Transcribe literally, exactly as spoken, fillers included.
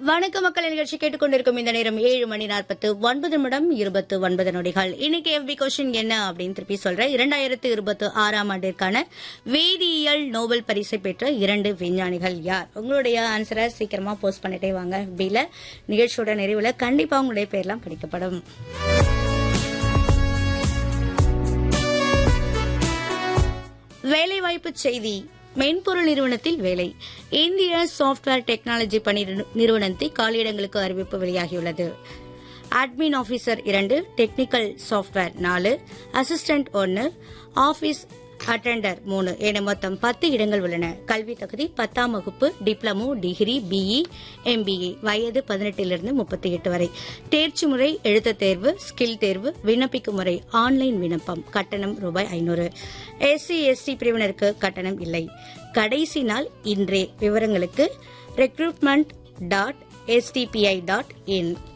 வணக்க மக்கள் நிகழ்ச்சி கேட்டுக்கொண்டிருக்கும் இந்த நேரம் ஏழு மணி நாற்பத்து ஒன்பது நிமிடம் இருபத்து ஒன்பது நொடிகள். இன்னைக்கு எஃபி கொஸ்டின் என்ன அப்படின்னு திருப்பி சொல்றேன். இரண்டாயிரத்து இருபத்தி ஆறாம் ஆண்டிற்கான வேதியியல் நோபல் பரிசை பெற்ற இரண்டு விஞ்ஞானிகள் யார்? உங்களுடைய ஆன்சரை சீக்கிரமா போஸ்ட் பண்ணிட்டே வாங்க. எஃபில நிகழ்ச்சியோட நிறைவுல கண்டிப்பா உங்களுடைய பேர்லாம் படிக்கப்படும். வேலைவாய்ப்பு செய்தி. மென்பொருள் நிறுவனத்தில் வேலை. இந்திய சாப்ட்வேர் டெக்னாலஜி பணி நிறுவனத்தில் காலியிடங்களுக்கு அறிவிப்பு வெளியாகியுள்ளது. அட்மின் ஆபீசர் இரண்டு, டெக்னிக்கல் சாப்ட்வேர் நாலு, அசிஸ்டன்ட் ஒன்னு, ஆபீஸ் அட்டெண்டர் மூணு என மொத்தம் பத்து இடங்கள் உள்ளன. கல்வி தகுதி பத்தாம் வகுப்பு, டிப்ளமோ, டிகிரி, பிஇ, எம்பிஏ. வயது பதினெட்டிலிருந்து முப்பத்தி எட்டு வரை. தேர்ச்சி முறை எழுத்து தேர்வு, ஸ்கில் தேர்வு. விண்ணப்பிக்கும் முறை ஆன்லைன் விண்ணப்பம். கட்டணம் ரூபாய் ஐநூறு. எஸ்சி எஸ்டி பிரிவினருக்கு கட்டணம் இல்லை. கடைசி நாள் இன்றே. விவரங்களுக்கு recruitment dot SDPI dot in.